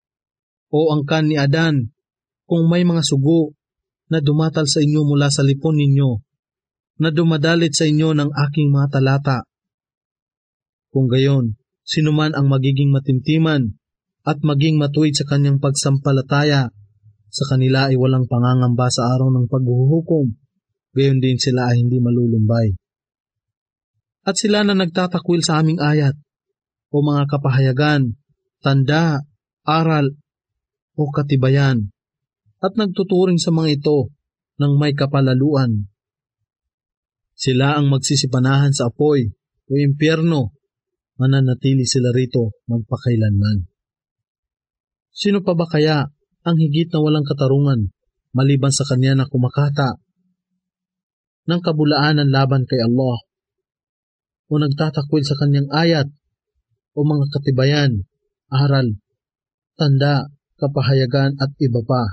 O angkan ni Adan, kung may mga sugo na dumatal sa inyo mula sa lipon ninyo, na dumadalit sa inyo ng aking mga talata. Kung gayon, sinuman ang magiging matimtiman at maging matuwid sa kanyang pagsampalataya, sa kanila ay walang pangangamba sa araw ng paghuhukom, gayon din sila ay hindi malulumbay. At sila na nagtatakwil sa aming ayat, o mga kapahayagan, tanda, aral, o katibayan, at nagtuturing sa mga ito ng may kapalaluan. Sila ang magsisipanahan sa apoy o impyerno, mananatili sila rito magpakailanman. Sino pa ba kaya ang higit na walang katarungan maliban sa kanya na kumakata ng kabulaanan laban kay Allah o nagtatakwil sa kanyang ayat o mga katibayan, aral, tanda, kapahayagan at iba pa.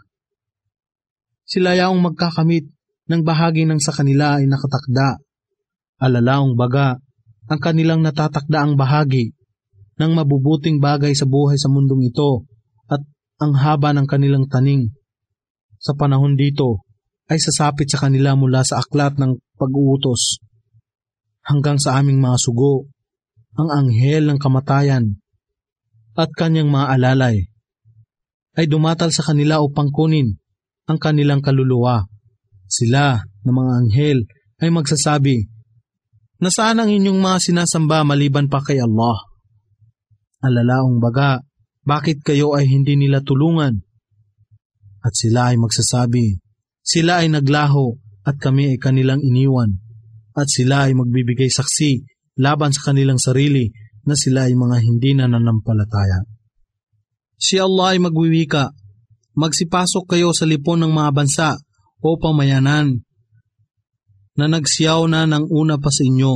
Sila yaong magkakamit ng bahagi ng sa kanila ay nakatakda. Alalaong baga, ang kanilang natatakda ang bahagi ng mabubuting bagay sa buhay sa mundong ito at ang haba ng kanilang taning. Sa panahon dito ay sasapit sa kanila mula sa aklat ng pag-uutos hanggang sa aming mga sugo, ang anghel ng kamatayan at kanyang mga alalay ay dumatal sa kanila upang kunin ang kanilang kaluluwa. Sila na mga anghel ay magsasabi, nasaan ang inyong mga sinasamba maliban pa kay Allah? Alalaong baga, bakit kayo ay hindi nila tulungan? At sila ay magsasabi, sila ay naglaho at kami ay kanilang iniwan. At sila ay magbibigay saksi laban sa kanilang sarili na sila ay mga hindi nananampalataya. Si Allah ay magwiwika, magsipasok kayo sa lipon ng mga bansa o pamayanan na nagsiyaw na ng una pa sa inyo,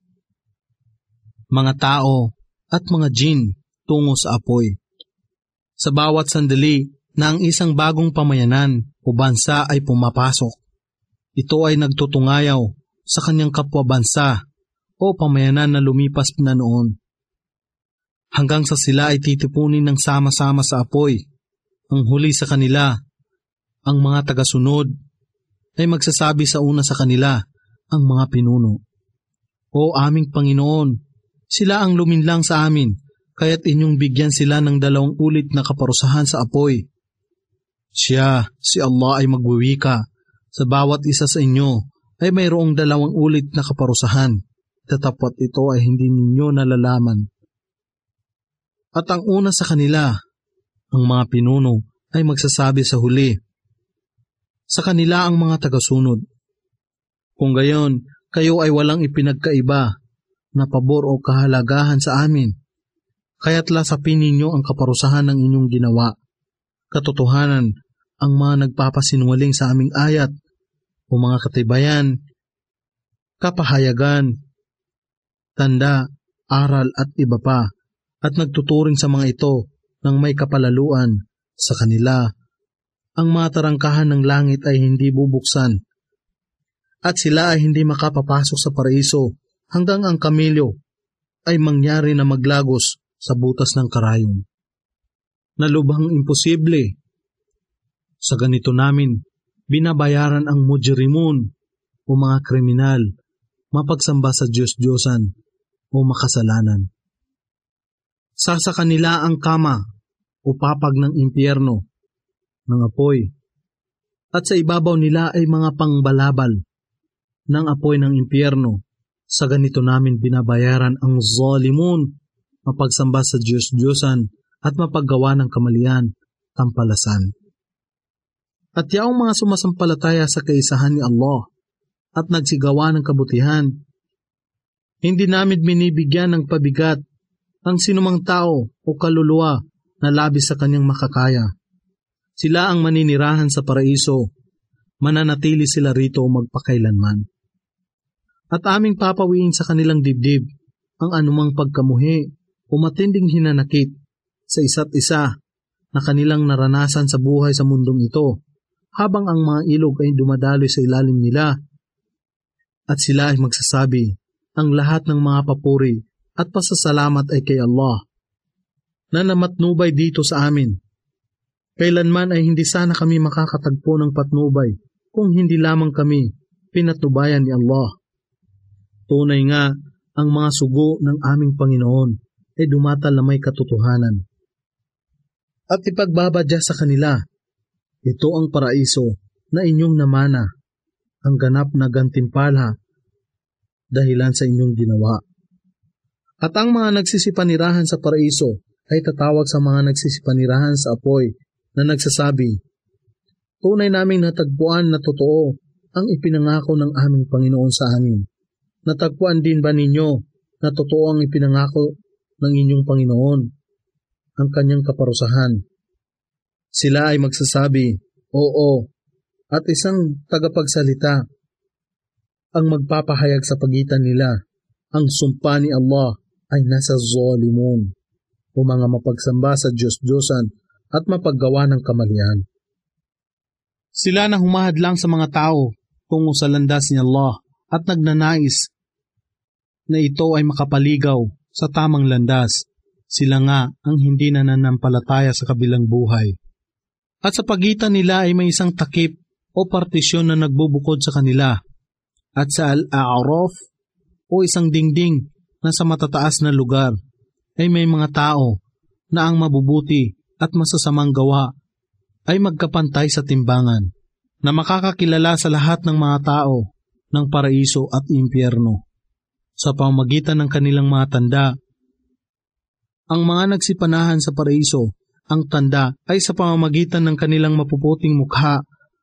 mga tao at mga jin tungo sa apoy. Sa bawat sandali na ang isang bagong pamayanan o bansa ay pumapasok, ito ay nagtutungayaw sa kanyang kapwa bansa o pamayanan na lumipas na noon, hanggang sa sila ay titipunin ng sama-sama sa apoy. Ang huli sa kanila, ang mga tagasunod, ay magsasabi sa una sa kanila, ang mga pinuno, o aming Panginoon, sila ang luminlang sa amin, kaya't inyong bigyan sila ng 2 ulit na kaparusahan sa apoy. Siya, si Allah ay magwiwika, sa bawat isa sa inyo ay mayroong 2 ulit na kaparusahan, tatapot ito ay hindi ninyo nalalaman. At ang una sa kanila, ang mga pinuno, ay magsasabi sa huli, sa kanila ang mga tagasunod. Kung gayon, kayo ay walang ipinagkaiba na pabor o kahalagahan sa amin, kaya't lasapin ninyo ang kaparusahan ng inyong ginawa. Katotohanan, ang mga nagpapasinungaling sa aming ayat o mga katibayan, kapahayagan, tanda, aral at iba pa, at nagtuturing sa mga ito ng may kapalaluan sa kanila, ang mga tarangkahan ng langit ay hindi bubuksan, at sila ay hindi makapapasok sa paraiso hanggang ang kamilyo ay mangyari na maglagos sa butas ng karayom. Nalubhang imposible. Sa ganito namin, binabayaran ang mujrimun o mga kriminal, mapagsamba sa Diyos-Diyosan, o makasalanan. Sa kanila ang kama o papag ng impyerno, ng apoy, at sa ibabaw nila ay mga pangbalabal ng apoy ng impyerno. Sa ganito namin binabayaran ang zalimun, mapagsamba sa Diyos-Diyosan at mapaggawa ng kamalian, tampalasan. At yaong mga sumasampalataya sa kaisahan ni Allah at nagsigawa ng kabutihan, hindi namin binibigyan ng pabigat ang sinumang tao o kaluluwa na labis sa kanyang makakaya. Sila ang maninirahan sa paraiso, mananatili sila rito magpakailanman. At aming papawiin sa kanilang dibdib ang anumang pagkamuhi o matinding hinanakit sa isa't isa na kanilang naranasan sa buhay sa mundong ito, habang ang mga ilog ay dumadaloy sa ilalim nila. At sila ay magsasabi, ang lahat ng mga papuri at pasasalamat ay kay Allah, na namatnubay dito sa amin. Kailanman ay hindi sana kami makakatagpo ng patnubay kung hindi lamang kami pinatnubayan ni Allah. Tunay nga, ang mga sugo ng aming Panginoon ay dumatal na may katotohanan. At ipagbabadya sa kanila, ito ang paraiso na inyong namana, ang ganap na gantimpala dahilan sa inyong ginawa. At ang mga nagsisipanirahan sa paraiso ay tatawag sa mga nagsisipanirahan sa apoy na nagsasabi, tunay naming natagpuan na totoo ang ipinangako ng aming Panginoon sa amin. Natagpuan din ba ninyo na totoo ang ipinangako ng inyong Panginoon, ang kanyang kaparusahan? Sila ay magsasabi, oo, at isang tagapagsalita ang magpapahayag sa pagitan nila. Ang sumpa ni Allah ay nasa zalimun, o mga mapagsamba sa Diyos-Diyosan at mapaggawa ng kamalian. Sila na humahadlang sa mga tao tungo sa landas ni Allah at nagnanais na ito ay makapaligaw sa tamang landas. Sila nga ang hindi nananampalataya sa kabilang buhay. At sa pagitan nila ay may isang takip o partisyon na nagbubukod sa kanila. At sa Al-A'raf o isang dingding na sa matataas na lugar ay may mga tao na ang mabubuti at masasamang gawa ay magkapantay sa timbangan, na makakakilala sa lahat ng mga tao ng paraiso at impyerno sa pamamagitan ng kanilang mga tanda. Ang mga nagsipanahan sa paraiso, ang tanda ay sa pamamagitan ng kanilang mapuputing mukha,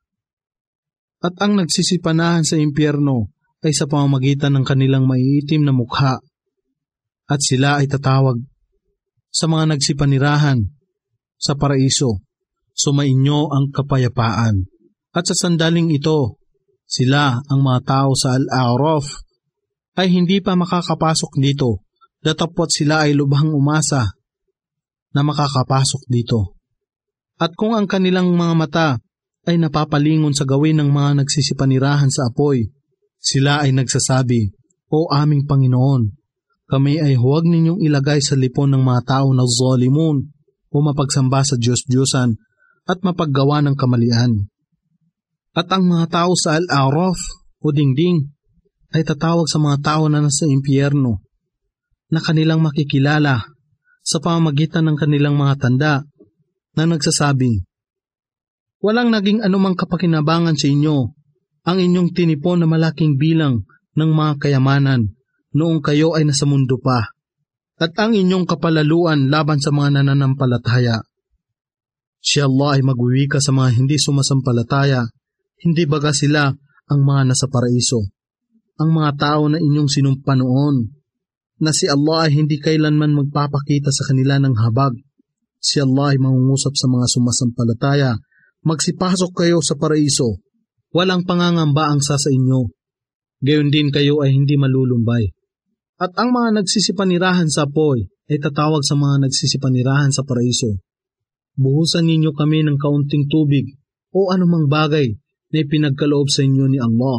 at ang nagsisipanahan sa impyerno ay sa pamamagitan ng kanilang maiitim na mukha. At sila ay tatawag sa mga nagsipanirahan sa paraiso, sumainyo ang kapayapaan. At sa sandaling ito, sila ang mga tao sa Al-A'raf ay hindi pa makakapasok dito, datapwat sila ay lubhang umasa na makakapasok dito. At kung ang kanilang mga mata ay napapalingon sa gawin ng mga nagsisipanirahan sa apoy, sila ay nagsasabi, O aming Panginoon, kami ay huwag ninyong ilagay sa lipon ng mga tao na zalimun o mapagsamba sa Diyos-Diyosan at mapaggawa ng kamalian. At ang mga tao sa Al-A'raf o dingding ay tatawag sa mga tao na nasa impyerno na kanilang makikilala sa pamamagitan ng kanilang mga tanda na nagsasabi, walang naging anumang kapakinabangan sa inyo ang inyong tinipon na malaking bilang ng mga kayamanan noong kayo ay nasa mundo pa, at ang inyong kapalaluan laban sa mga nananampalataya. Si Allah ay magwiwika sa mga hindi sumasampalataya, hindi baga sila ang mga nasa paraiso, ang mga tao na inyong sinumpa noon, na si Allah ay hindi kailanman magpapakita sa kanila ng habag. Si Allah ay mangungusap sa mga sumasampalataya, magsipasok kayo sa paraiso, walang pangangamba ang sa inyo, gayon din kayo ay hindi malulumbay. At ang mga nagsisipanirahan sa apoy ay tatawag sa mga nagsisipanirahan sa paraiso, buhusan ninyo kami ng kaunting tubig o anumang bagay na ipinagkaloob sa inyo ni Allah.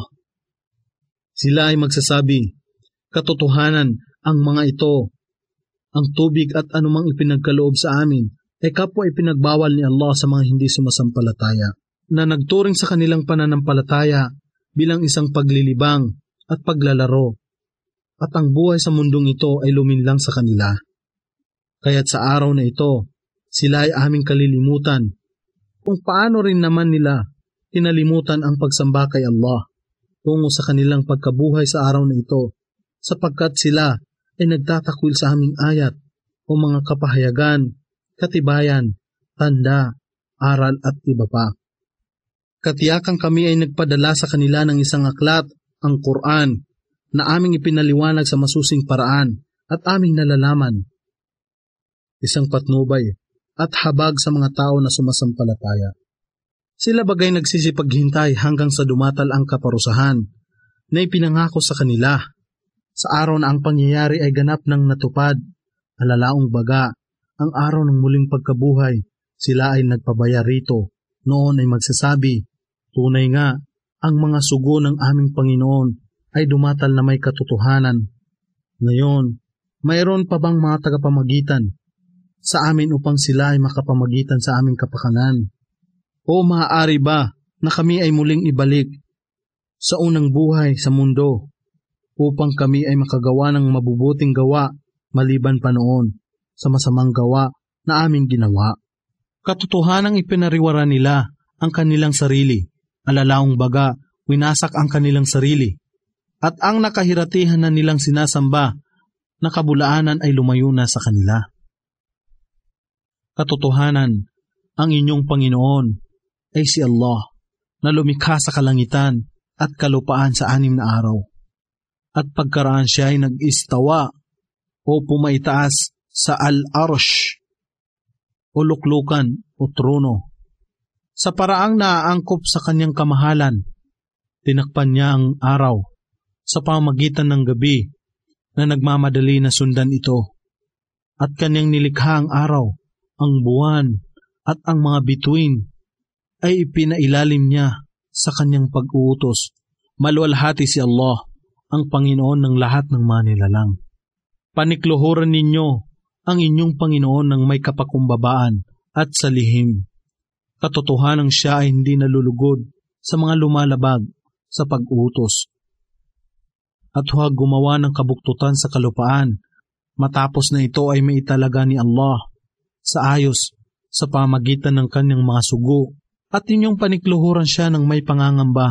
Sila ay magsasabi, katotohanan ang mga ito, ang tubig at anumang ipinagkaloob sa amin ay kapwa ipinagbawal ni Allah sa mga hindi sumasampalataya, na nagturing sa kanilang pananampalataya bilang isang paglilibang at paglalaro. at ang buhay sa mundong ito ay luminlang sa kanila. Kaya't sa araw na ito, sila ay aming kalilimutan kung paano rin naman nila kinalimutan ang pagsamba kay Allah tungo sa kanilang pagkabuhay sa araw na ito, sapagkat sila ay nagtatakwil sa aming ayat o mga kapahayagan, katibayan, tanda, aral at iba pa. Katiyakan kami ay nagpadala sa kanila ng isang aklat, ang Quran, na aming ipinaliwanag sa masusing paraan at aming nalalaman. Isang patnubay at habag sa mga tao na sumasampalataya. Sila bagay nagsisipaghintay hanggang sa dumatal ang kaparusahan na ipinangako sa kanila. Sa araw na ang pangyayari ay ganap ng natupad, alalaong baga, ang araw ng muling pagkabuhay, sila ay nagpabaya rito. Noon ay magsasabi, tunay nga, ang mga sugo ng aming Panginoon ay dumatal na may katotohanan. Ngayon, mayroon pa bang mga tagapamagitan sa amin upang sila ay makapamagitan sa aming kapakanan? O maaari ba na kami ay muling ibalik sa unang buhay sa mundo upang kami ay makagawa ng mabubuting gawa maliban pa noon sa masamang gawa na aming ginawa? Katotohanang ipinariwara nila ang kanilang sarili, alalaong baga winasak ang kanilang sarili, at ang nakahiratihan na nilang sinasamba na kabulaanan ay lumayo na sa kanila. Katotohanan, ang inyong Panginoon ay si Allah na lumikha sa kalangitan at kalupaan sa 6 na araw. At pagkaraan siya ay nag-istawa o pumaitaas sa al-arsh o luklukan o trono. Sa paraang naaangkop sa kanyang kamahalan, tinakpan niya ang araw sa pamamagitan ng gabi na nagmamadali na sundan ito. At kanyang nilikha ang araw, ang buwan at ang mga bituin ay ipinailalim niya sa kanyang pag-uutos. Maluwalhati si Allah, ang Panginoon ng lahat ng manilalang. Panikluhuran ninyo ang inyong Panginoon ng may kapakumbabaan at sa lihim. Katotohanang siya ay hindi nalulugod sa mga lumalabag sa pag-uutos. At huwag gumawa ng kabuktutan sa kalupaan, matapos na ito ay maitalaga ni Allah sa ayos sa pamagitan ng kanyang mga sugo, at inyong panikluhuran siya ng may pangangamba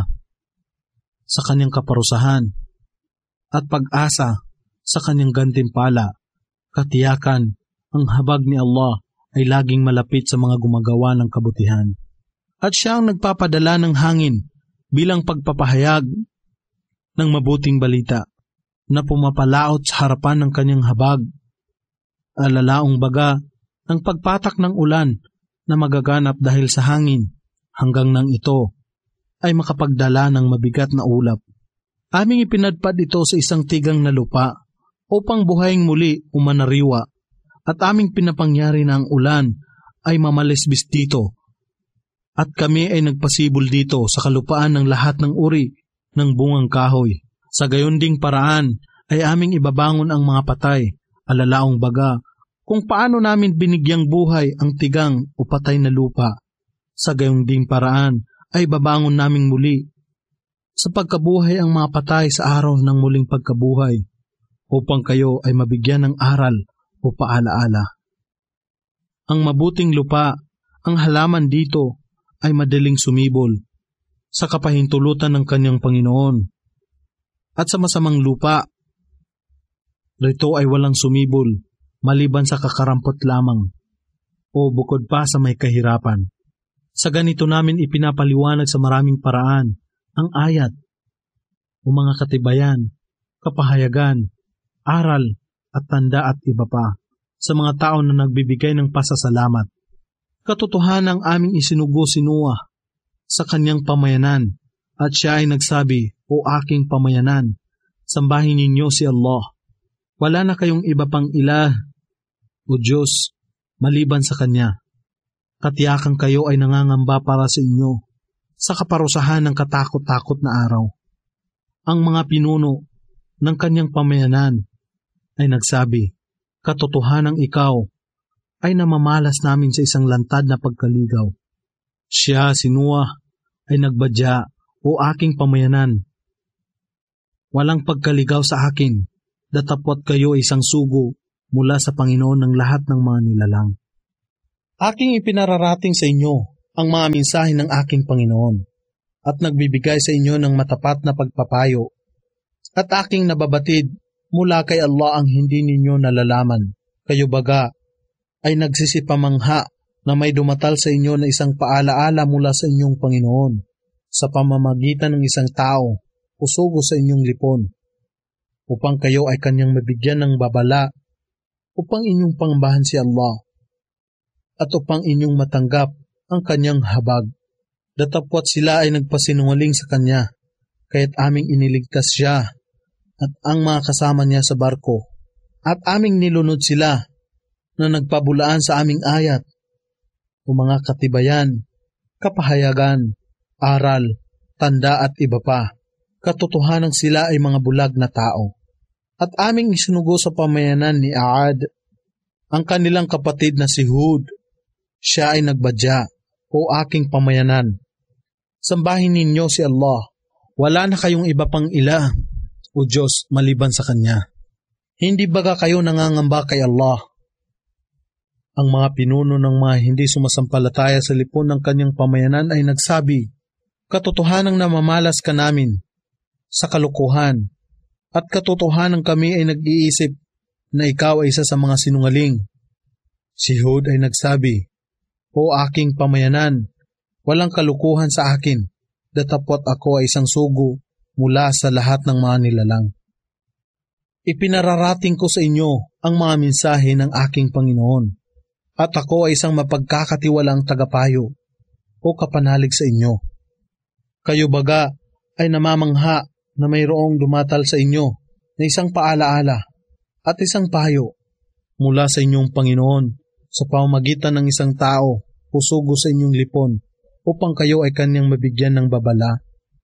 sa kanyang kaparusahan at pag-asa sa kanyang gantimpala. Katiyakan, ang habag ni Allah ay laging malapit sa mga gumagawa ng kabutihan. At siya ang nagpapadala ng hangin bilang pagpapahayag ng mabuting balita na pumapalaot sa harapan ng kanyang habag. Alalaong baga ng pagpatak ng ulan na magaganap dahil sa hangin, hanggang nang ito ay makapagdala ng mabigat na ulap. Aming ipinadpad ito sa isang tigang na lupa upang buhayin muli o manariwa, at aming pinapangyari na ang ulan ay mamalisbis dito, at kami ay nagpasibol dito sa kalupaan ng lahat ng uri ng bungang kahoy. Sa gayon ding paraan ay aming ibabangon ang mga patay, alalaong baga kung paano namin binigyang buhay ang tigang o patay na lupa. Sa gayong ding paraan ay babangon naming muli sa pagkabuhay ang mga patay sa araw ng muling pagkabuhay, upang kayo ay mabigyan ng aral o paalaala. Ang mabuting lupa, ang halaman dito ay madaling sumibol sa kapahintulutan ng kanyang Panginoon. At sa masamang lupa, rito ay walang sumibol maliban sa kakarampot lamang o bukod pa sa may kahirapan. Sa ganito namin ipinapaliwanag sa maraming paraan ang ayat o mga katibayan, kapahayagan, aral at tanda at iba pa sa mga tao na nagbibigay ng pasasalamat. Katotohanan ang aming isinugo si Noah sa kanyang pamayanan, at siya ay nagsabi, o aking pamayanan, sambahin ninyo si Allah. Wala na kayong iba pang ilah o Diyos maliban sa Kanya. Katiyakan kayo ay nangangamba para sa inyo sa kaparusahan ng katakot-takot na araw. Ang mga pinuno ng kanyang pamayanan ay nagsabi, katotohanang ikaw ay namamalas namin sa isang lantad na pagkaligaw. Siya, si Noah, ay nagbadya, o aking pamayanan. Walang pagkaligaw sa akin, datapwat kayo ay isang sugo mula sa Panginoon ng lahat ng mga nilalang. Aking ipinararating sa inyo ang mga mensahe ng aking Panginoon at nagbibigay sa inyo ng matapat na pagpapayo at aking nababatid mula kay Allah ang hindi ninyo nalalaman. Kayo baga ay nagsisipamangha na may dumatal sa inyo na isang paalaala mula sa inyong Panginoon sa pamamagitan ng isang tao o sugo sa inyong lipon, upang kayo ay kanyang mabigyan ng babala, upang inyong pangambahan si Allah, at upang inyong matanggap ang kanyang habag. Datapwat sila ay nagpasinungaling sa kanya, kaya't aming iniligtas siya at ang mga kasama niya sa barko, at aming nilunod sila na nagpabulaan sa aming ayat o mga katibayan, kapahayagan, aral, tanda at iba pa. Katotohanan sila ay mga bulag na tao. At aming isinugo sa pamayanan ni Aad ang kanilang kapatid na si Hud. Siya ay nagbadya, o aking pamayanan. Sambahin ninyo si Allah. Wala na kayong iba pang ila, o Diyos, maliban sa Kanya. Hindi baga kayo nangangamba kay Allah? Ang mga pinuno ng mga hindi sumasampalataya sa lipon ng kanyang pamayanan ay nagsabi, katotohanang namamalas ka namin sa kalukuhan, at katotohanan kami ay nag-iisip na ikaw ay isa sa mga sinungaling. Si Hud ay nagsabi, o aking pamayanan, walang kalukuhan sa akin, datapwat ako ay isang sugo mula sa lahat ng mga nilalang. Ipinararating ko sa inyo ang mga mensahe ng aking Panginoon, at ako ay isang mapagkakatiwalaang tagapayo o kapanalig sa inyo. Kayo baga ay namamangha na mayroong dumatal sa inyo na isang paalaala at isang payo mula sa inyong Panginoon sa pamamagitan ng isang tao o sugo sa inyong lipon upang kayo ay kanyang mabigyan ng babala.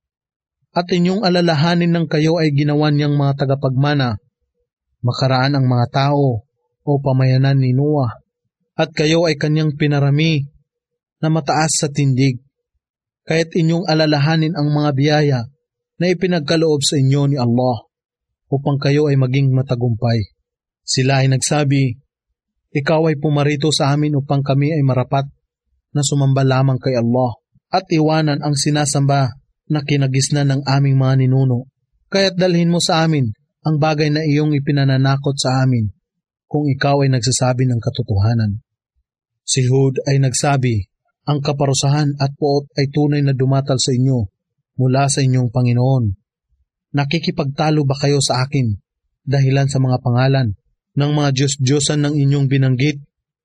At inyong alalahanin ng kayo ay ginawa niyang mga tagapagmana, makaraan ang mga tao o pamayanan ni Noah, at kayo ay kanyang pinarami na mataas sa tindig. Kaya't inyong alalahanin ang mga biyaya na ipinagkaloob sa inyo ni Allah upang kayo ay maging matagumpay. Sila ay nagsabi, ikaw ay pumarito sa amin upang kami ay marapat na sumamba lamang kay Allah at iwanan ang sinasamba na kinagisnan ng aming mga ninuno. Kaya't dalhin mo sa amin ang bagay na iyong ipinananakot sa amin kung ikaw ay nagsasabi ng katotohanan. Si Hud ay nagsabi, ang kaparusahan at poot ay tunay na dumatal sa inyo mula sa inyong Panginoon. Nakikipagtalo ba kayo sa akin dahilan sa mga pangalan ng mga Diyos-Diyosan ng inyong binanggit?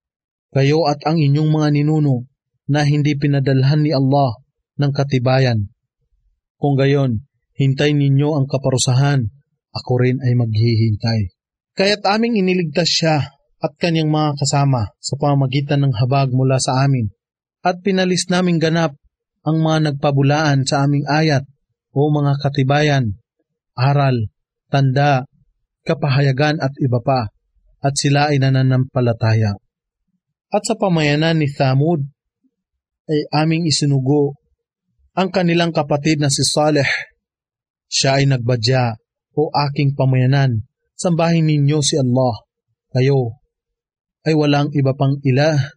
Kayo at ang inyong mga ninuno na hindi pinadalhan ni Allah ng katibayan. Kung gayon, hintay ninyo ang kaparusahan, ako rin ay maghihintay. Kaya't aming iniligtas siya at kanyang mga kasama sa pamamagitan ng habag mula sa amin, at pinalis naming ganap ang mga nagpabulaan sa aming ayat o mga katibayan, aral, tanda, kapahayagan at iba pa, at sila ay nananampalataya. At sa pamayanan ni Thamud ay aming isinugo ang kanilang kapatid na si Saleh. Siya ay nagbadya, o aking pamayanan, sambahin ninyo si Allah. Kayo ay walang iba pang ilah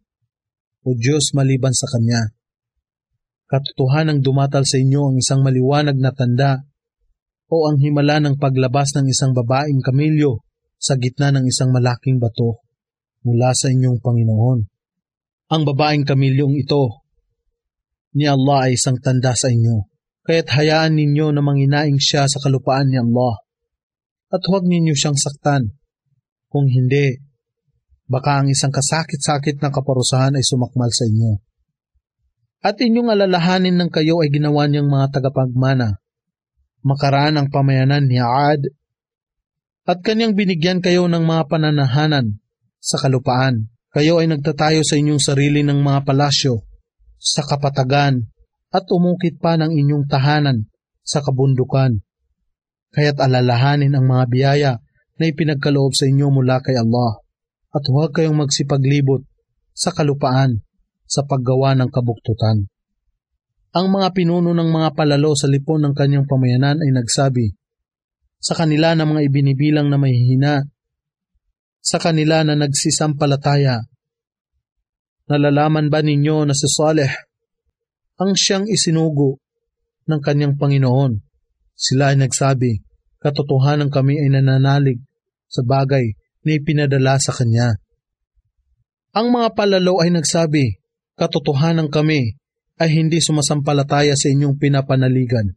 o Diyos maliban sa Kanya. Katotohanang dumatal sa inyo ang isang maliwanag na tanda o ang himala ng paglabas ng isang babaeng kamilyo sa gitna ng isang malaking bato mula sa inyong Panginoon. Ang babaeng kamilyong ito ni Allah ay isang tanda sa inyo, kaya't hayaan ninyo na manginaing siya sa kalupaan ni Allah at huwag ninyo siyang saktan. Kung hindi, baka ang isang kasakit-sakit na kaparusahan ay sumakmal sa inyo. At inyong alalahanin ng kayo ay ginawa niyang mga tagapagmana, makaraan ang pamayanan ni Aad, at kanyang binigyan kayo ng mga pananahanan sa kalupaan. Kayo ay nagtatayo sa inyong sarili ng mga palasyo sa kapatagan at umukit pa ng inyong tahanan sa kabundukan. Kaya't alalahanin ang mga biyaya na ipinagkaloob sa inyo mula kay Allah, at huwag kayong magsipaglibot sa kalupaan sa paggawa ng kabuktutan. Ang mga pinuno ng mga palalo sa lipon ng kanyang pamayanan ay nagsabi, sa kanila na mga ibinibilang na mahihina, sa kanila na nagsisampalataya. Nalalaman ba ninyo na si Saleh ang siyang isinugo ng kanyang Panginoon? Sila ay nagsabi, katotohanan kami ay nananalig sa bagay na ipinadala sa kanya. Ang mga palalo ay nagsabi, katotohanan kami ay hindi sumasampalataya sa inyong pinapanaligan.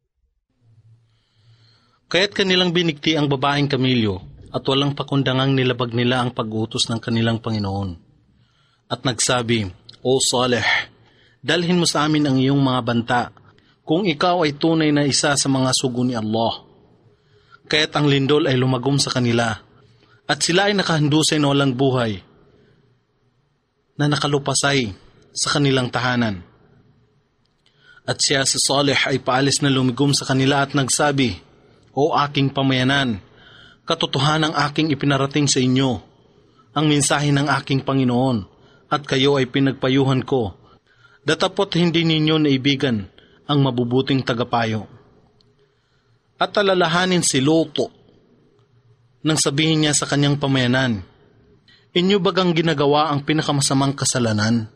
Kaya't kanilang binigti ang babaeng kamilyo at walang pakundangang nilabag nila ang pag-utos ng kanilang Panginoon. At nagsabi, O Saleh, dalhin mo sa amin ang iyong mga banta kung ikaw ay tunay na isa sa mga sugo ni Allah. Kaya't ang lindol ay lumagom sa kanila at sila ay nakahandusay na walang buhay na nakalupasay sa kanilang tahanan. At siya si Saleh ay paalis na lumigom sa kanila at nagsabi, O aking pamayanan, katotohanang aking ipinarating sa inyo ang mensahe ng aking Panginoon at kayo ay pinagpayuhan ko. Datapot hindi ninyo naibigan ang mabubuting tagapayo. At alalahanin si Luto nang sabihin niya sa kanyang pamayanan, inyo bagang ginagawa ang pinakamasamang kasalanan?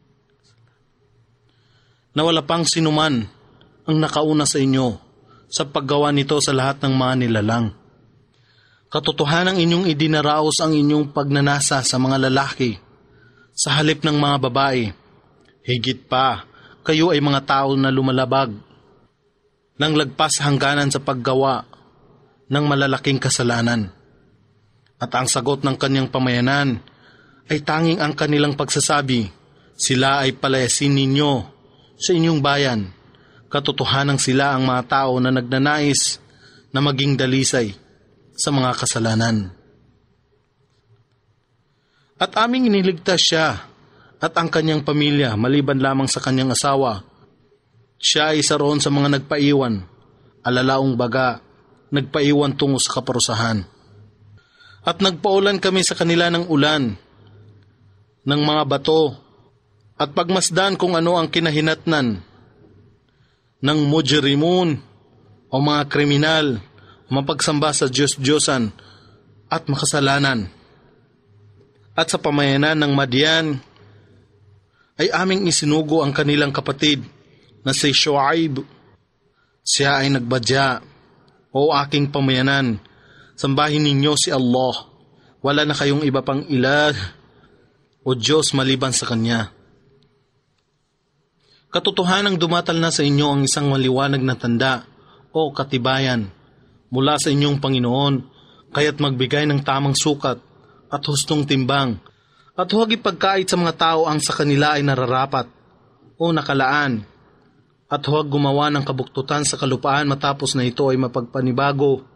Na wala pang sinuman ang nakauna sa inyo sa paggawa nito sa lahat ng mga nilalang. Katotohanang inyong idinaraos ang inyong pagnanasa sa mga lalaki sa halip ng mga babae. Higit pa, kayo ay mga tao na lumalabag ng lagpas hangganan sa paggawa ng malalaking kasalanan. At ang sagot ng kanyang pamayanan ay tanging ang kanilang pagsasabi, sila ay palayasin ninyo sa inyong bayan. Katotohanang sila ang mga tao na nagnanais na maging dalisay sa mga kasalanan. At aming iniligtas siya at ang kanyang pamilya maliban lamang sa kanyang asawa. Siya ay isa roon sa mga nagpaiwan, alalaong baga, nagpaiwan tungo sa kaparusahan. At nagpaulan kami sa kanila ng ulan, ng mga bato, at pagmasdan kung ano ang kinahinatnan ng mujrimun o mga kriminal, mapagsamba sa Diyos-Diyosan at makasalanan. At sa pamayanan ng Madian ay aming isinugo ang kanilang kapatid na si Shuaib. Siya ay nagbadya, O aking pamayanan, sambahin ninyo si Allah. Wala na kayong iba pang ilah o Diyos maliban sa Kanya. Katotohanang dumatal na sa inyo ang isang maliwanag na tanda o katibayan mula sa inyong Panginoon, kaya't magbigay ng tamang sukat at hustong timbang, at huwag ipagkait sa mga tao ang sa kanila ay nararapat o nakalaan, at huwag gumawa ng kabuktutan sa kalupaan matapos na ito ay mapagpanibago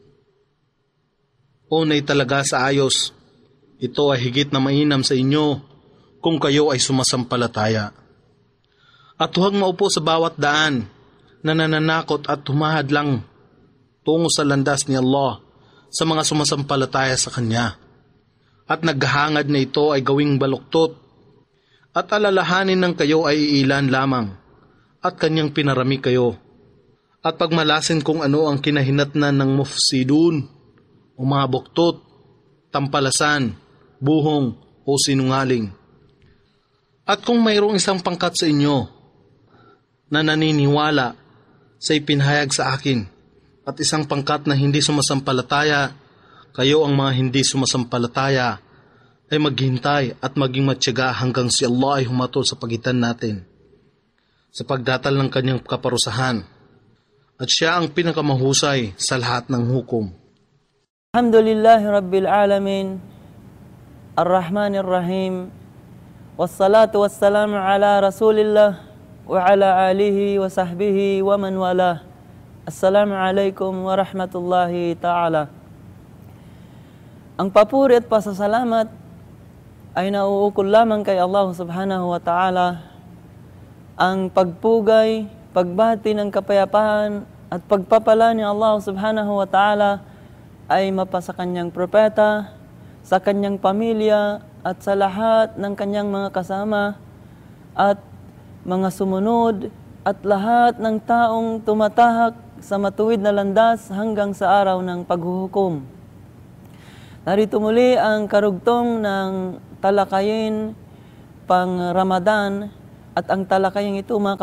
o naitalaga sa ayos. Ito ay higit na mainam sa inyo kung kayo ay sumasampalataya. At huwag maupo sa bawat daan na nananakot at humahadlang tungo sa landas ni Allah sa mga sumasampalataya sa Kanya. At naghahangad na ito ay gawing baluktot, at alalahanin ng kayo ay ilan lamang, at Kanyang pinarami kayo. At pagmalasin kung ano ang kinahinatnan ng mufsidun, o mga buktot, tampalasan, buhong, o sinungaling. At kung mayroong isang pangkat sa inyo na naniniwala sa ipinahayag sa akin, at isang pangkat na hindi sumasampalataya, kayo ang mga hindi sumasampalataya ay maghintay at maging matyaga hanggang si Allah ay humatol sa pagitan natin sa pagdatal ng Kanyang kaparusahan, at siya ang pinakamahusay sa lahat ng hukom. Alhamdulillahi Rabbil Alamin, Ar-Rahmanir Rahim, wassalatu wassalamu ala Rasulillah wa ala alihi wa sahbihi wa man wala. Assalamualaikum warahmatullahi ta'ala. Ang papuri at pasasalamat ay nauukol lamang kay Allah subhanahu wa ta'ala. Ang pagpugay, pagbati ng kapayapaan at pagpapala ni Allah subhanahu wa ta'ala ay mapasa kanyang propeta, sa kanyang pamilya at sa lahat ng kanyang mga kasama at mga sumunod at lahat ng taong tumatahak sa matuwid na landas hanggang sa araw ng paghuhukom. Narito muli ang karugtong ng talakayin pang Ramadan, at ang talakayin ito mga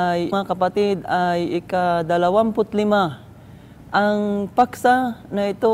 kapatid ay ika-25. Ang paksa na ito